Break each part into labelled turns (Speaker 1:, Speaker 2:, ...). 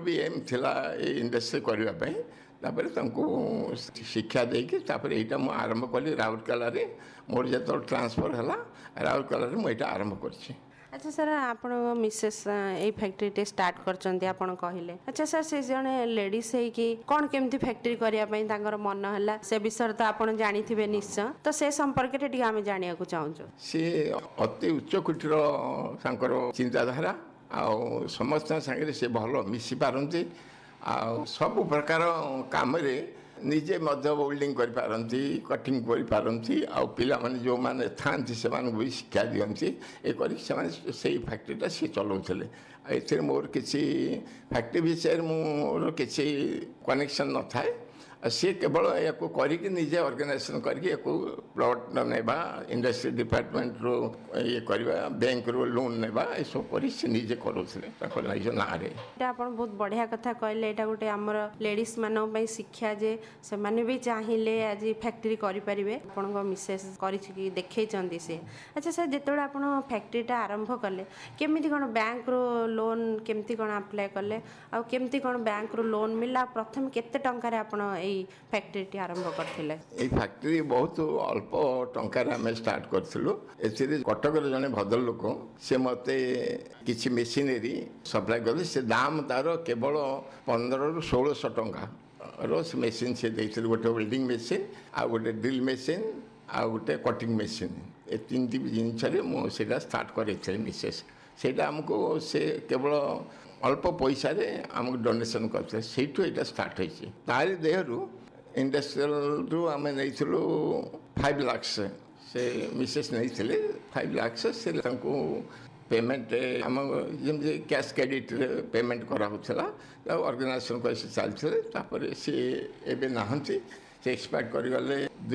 Speaker 1: भी एम थिला इंडस्ट्री करने शिक्षा देकी यहाँ मुझे आरंभ कली राउरकेला मोर जो ट्रांसफर है राउरकेला मुझे आरंभ कर।
Speaker 2: अच्छा सर आपण मिसेस ए फैक्ट्री स्टार्ट करचंती आपण कहले। अच्छा सर से जने लेडीज है कि कौन केमती फैक्ट्री करिया पई तांगर मन हला से विषय तो आपण जानिथिबे निश्चय, तो से संपर्क रे टी आमे जानिया को चाहूछु।
Speaker 1: से अति उच्च कोटिर सांकर चिंताधारा आ समस्त संगे से भल मिसी पारंती आ सब प्रकार काम रे निजे मध्य वेल्डिंग करपारती कटिंग करपारती आ पिला माने जो माने थांती से मान भी शिक्षा दियंती ए करी से माने सेही फैक्ट्रीटा से चलाउथले। एथिर मोर किसी फैक्ट्री विषय मोर किसी कनेक्शन न थाए सी केवल या करके निजे ऑर्गेनाइजेशन करके प्लॉट नेबा इंडस्ट्री डिपार्टमेंट रो ये करबा बैंक रो लोन नेबा ए सब करी से निजे करूथले ताको निज नारे।
Speaker 2: एटा आपण बहुत बढ़िया कथा कहले। एटा गोटे हमर लेडीज मानो पई शिक्षा जे से माने भी चाहिए आज फैक्ट्री करि परिबे आपण को मिसेस करि कि देखै चंदी से। अच्छा सर जेतोडा आपण फैक्ट्रीटा आरंभ कले केमिति कोन बैंक रो लोन केमिति कोन अप्लाई कले आ केमिति कोन बैंक रो लोन मिला प्रथम केते टंका रे आपण फैक्ट्री आरंभ करथिले?
Speaker 1: ए फैक्ट्री बहुत अल्प टंका रे हमें स्टार्ट करथिलु। एथिरे कटक रे जने भद्र लोक से मते किछि मशीनरी सप्लाई करले से दाम तार केवल 15 रु 1600 टंका रोज मशीन से देथिलु। गोटे वेल्डिंग मशीन आ गोटे ड्रिल मशीन आ गोटे कटिंग मशीन ए तीन जिनिस रे मो सेटा स्टार्ट करे मिसेस सेटा हमको से केवल अल्प पैसा रे हमको डोनेशन करते से स्टार्ट होइछि। तारी देहरु इंडस्ट्रियल रु आमे नैथिलु 5 लाख से मिसेस नैथिले 5 लाख से तांको पेमेंट हम जमजे कैश क्रेडिट पेमेंट करा होथला ऑर्गेनाइजेशन कैसे चलथिले तापर से एबे नाहंती से एक्सपायर करि गले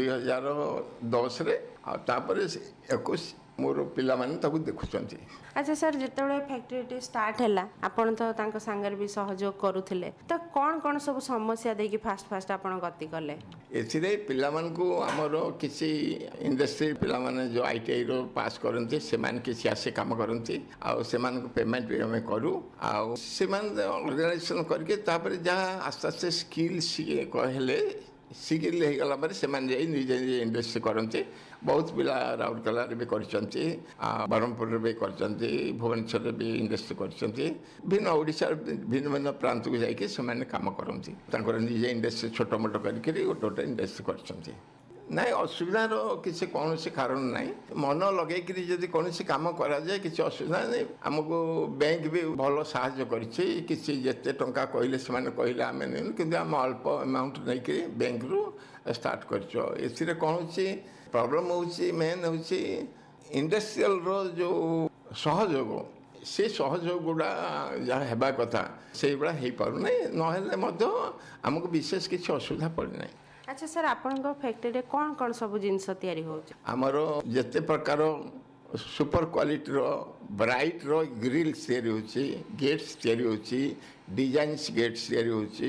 Speaker 1: 2010 रे आ तापर 21 मोर पिला माने ताकू देखुचंती।
Speaker 2: अच्छा सर जेतबे फैक्ट्री स्टार्ट हैला आपण तो तांको संगर भी सहयोग करूथिले तो कौन कौन सब समस्या देकी फास्ट आपण गति करले?
Speaker 1: एथिरे पिला मान को हमरो किसी इंडस्ट्री पिला माने जो आईटीआई रो पास करंती से मान किसी आसे काम करंती आ से मान को पेमेंट भी हमें करू आ से मान ऑर्गेनाइजेशन करके तापर जा आस्ते आस्ते स्किल कहले सिगिल हो गला पर से निजे निजे इंडस्ट्री करते बहुत पिला राउरकेला भी करचंती ब्रह्मपुर भी करचंती भुवनेश्वर भी इंडस्ट्री करचंती भिन्न ओडिशा भिन्न भिन्न प्रांत को जाके से काम करती निजे इंडस्ट्री छोट मोट करके गोटे इंडस्ट्री करचंती नाई असुविधार किसी कौन कारण ना मन लगे जदि कौन कम कराए किसी असुविधा नहीं आमको बैंक भी भल साहय करते टंका कहले से कहले आम नहीं कि आम अल्प अमाउंट नहीं बैंक रु स्टार्ट कर कौन प्रॉब्लम हो मेन हूँ इंडस्ट्रियल रो जो सहयोग से सहयोग गुड़ा जहाँ हेबा कथा से गुड़ा हो पार ना आमको विशेष किसी असुविधा पड़ना।
Speaker 2: अच्छा सर आपण फैक्ट्री कौन कौन सब जिनस तैयारी होउछ?
Speaker 1: हमरो जते प्रकार सुपर क्वालिटी रो ब्राइट रो ग्रिल्स तैयारी होची गेट्स तैयारी होची डिजाइन्स गेट्स तैयारी होची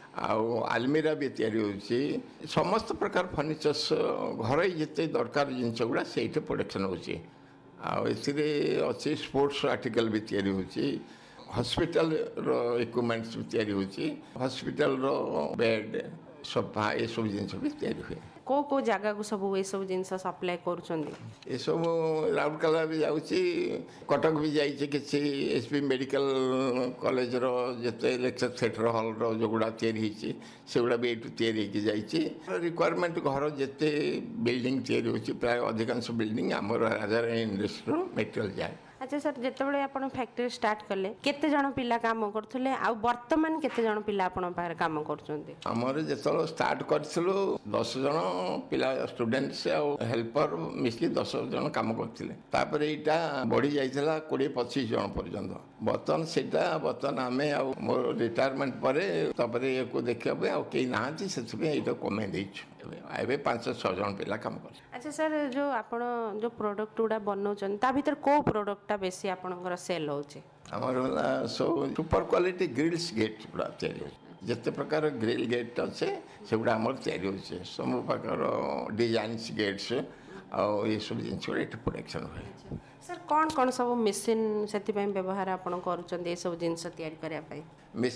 Speaker 1: आउ आलमीरा भी तैयारी होची समस्त प्रकार फर्निचर्स घर जते दरकार जिनस गुड़ा सेठी प्रोडक्शन होची आउ एथिरे अछि स्पोर्ट्स आर्टिकल भी तैयारी होची हॉस्पिटल रो इक्विपमेंट्स भी तैयारी होची हॉस्पिटल रो बेड सोफा ये सब जिनस भी तैयारी हुए।
Speaker 2: को जगह को सब ये सब जिनस सप्लाई करूछंदी?
Speaker 1: ये सब राउरकेला भी जाउची कटक भी जाइए किसी एसपी मेडिकल कॉलेज रो जते लेक्चर थिएटर हॉल रो जो गुड़ा तैयारी होची से गुड़ा भी एटू तैयारी की जाइए रिक्वायरमेंट घर जते बिल्डिंग तैयारी होची प्राय अधिकांश बिल्डिंग हमर राजारानी इंडस्ट्री रो मटेरियल जाए।
Speaker 2: अच्छा सर जेतबे आपण फैक्ट्री स्टार्ट करले केते जण पिला काम करथले आ वर्तमान केते जण पिला आपण पाखरे काम करचंदी?
Speaker 1: हमर जेतलो स्टार्ट करथिलु 10 जण पिला स्टूडेंट्स आ हेल्पर मिसकी 10 जण काम करथिले तापर एटा बढ़ी जाइतला 20-25 जण पर्यंत बर्तन सेटा बर्तन हमें आ मोर रिटायरमेंट परे तापर एको देखबे आ के नाहंती सेथबे एटा कमे दैछु एबे 5-6 जण पिला काम कर। अच्छा
Speaker 2: सर जो आपण जो प्रोडक्ट उडा बनौचन ता भीतर को प्रोडक्ट बेसी आपनकर सेल होचे?
Speaker 1: हमर so super quality grills gate पूरा तैयारी जिते प्रकार ग्रिल गेट अच्छे से गुड़ा आम तैयारी होचे सब प्रकार डिजाइन्स गेट्स और ये सब जिन प्रोडक्शन हुए।
Speaker 2: सर कौन कौन सब मशीन से व्यवहार आप सब जिन तैयारी करने?